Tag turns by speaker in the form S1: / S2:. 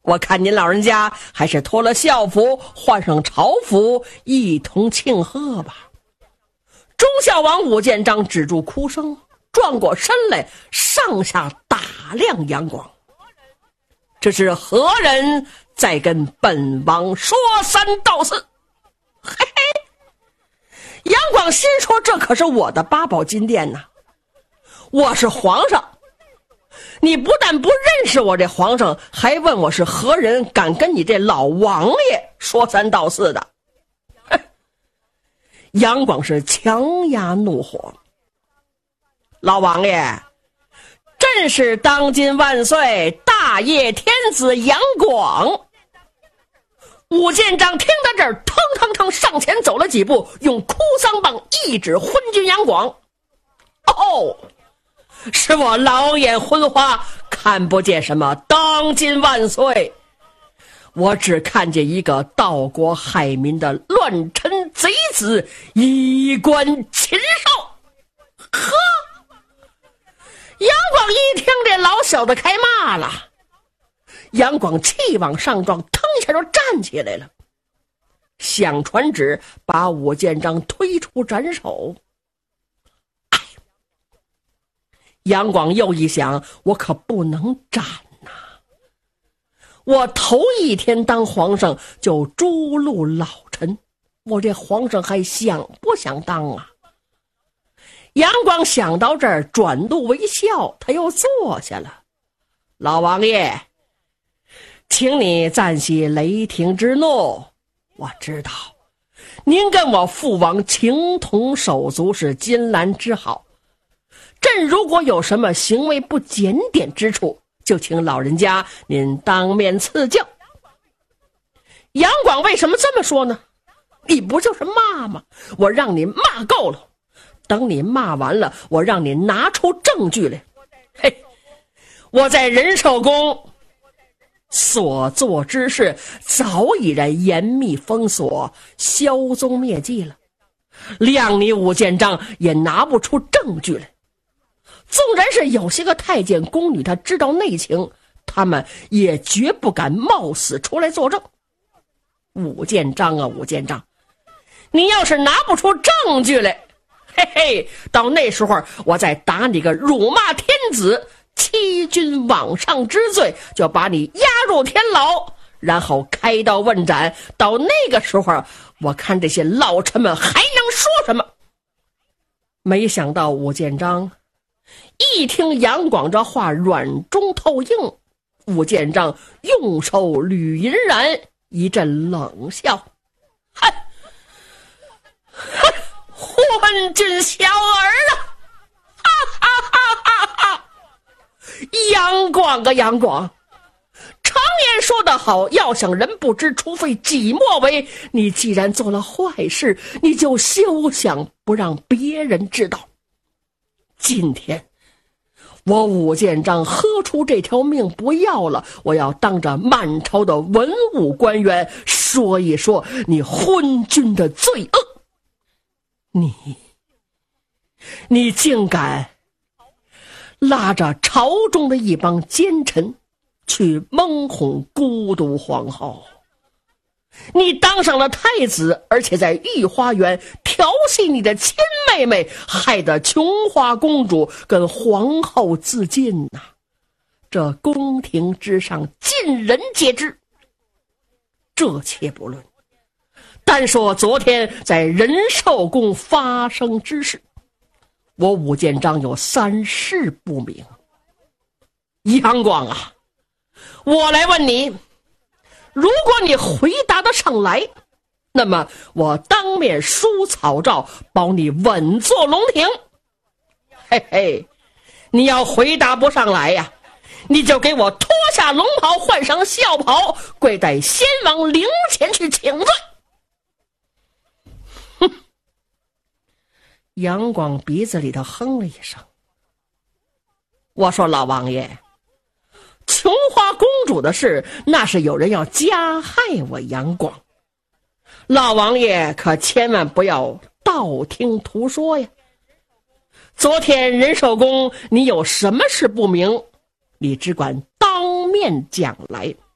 S1: 我看您老人家还是脱了校服，换上朝服，一同庆贺吧。忠孝王武建章止住哭声，转过身来，上下打量杨广。这是何人在跟本王说三道四？嘿嘿，杨广心说，这可是我的八宝金殿呐，我是皇上，你不但不认识我这皇上，还问我是何人，敢跟你这老王爷说三道四的。杨广是强压怒火，老王爷，朕是当今万岁大业天子杨广。武建章听到这儿，腾腾腾上前走了几步，用哭丧棒一指昏君杨广。哦，是我老眼昏花，看不见什么当今万岁，我只看见一个盗国害民的乱臣贼子，衣冠禽兽。呵，杨广一听这老小子开骂了，杨广气往上撞，腾一下就站起来了，响传旨把武建章推出斩首。杨广又一想，我可不能斩呐！我头一天当皇上就诛戮老臣，我这皇上还想不想当啊？杨广想到这儿，转怒为笑，他又坐下了。老王爷，请你暂息雷霆之怒，我知道您跟我父王情同手足，是金兰之好，朕如果有什么行为不检点之处，就请老人家您当面赐教。杨广为什么这么说呢？你不就是骂吗？我让你骂够了，等你骂完了，我让你拿出证据来。嘿，我在仁寿宫所做之事早已然严密封锁，销踪灭迹了，谅你武建章也拿不出证据来。纵然是有些个太监宫女他知道内情，他们也绝不敢冒死出来作证。武建章啊，武建章，你要是拿不出证据来，嘿嘿，到那时候我再打你个辱骂天子欺君罔上之罪，就把你押入天牢，然后开刀问斩。到那个时候，我看这些老臣们还能说什么？没想到武建章一听杨广这话，软中透硬。武建章用手捋银髯，一阵冷笑：“哼，昏君小儿啊！哈哈哈哈哈！杨广啊，杨广，常言说得好，要想人不知，除非己莫为。你既然做了坏事，你就休想不让别人知道。今天我武建章喝出这条命不要了，我要当着满朝的文武官员说一说你昏君的罪恶。你竟敢拉着朝中的一帮奸臣去蒙哄孤独皇后，你当上了太子，而且在御花园调戏你的亲妹妹，害得琼花公主跟皇后自尽呐！这宫廷之上尽人皆知。这且不论，单说昨天在仁寿宫发生之事，我武建章有三事不明。杨广啊，我来问你，如果你回答得上来，那么我当面书草诏，保你稳坐龙庭。嘿嘿，你要回答不上来呀，你就给我脱下龙袍，换上孝袍，跪在先王灵前去请罪。哼！杨广鼻子里头哼了一声。我说老王爷，琼花公主的事，那是有人要加害我杨广，老王爷可千万不要道听途说呀。昨天仁寿宫你有什么事不明，你只管当面讲来。